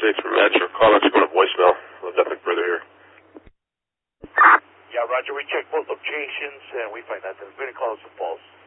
6 from Metro. Call us going to voicemail. Nothing further here. Yeah, Roger. We checked both locations and we find that there's been calls are false.